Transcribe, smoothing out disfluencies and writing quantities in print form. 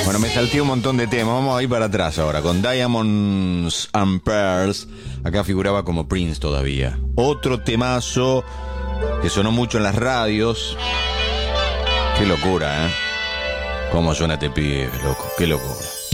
Bueno, me salté un montón de temas. Vamos a ir para atrás ahora. Con Diamonds and Pearls. Acá figuraba como Prince todavía. Otro temazo que sonó mucho en las radios. Qué locura, ¿eh? Cómo suena este pibe, loco. Qué locura.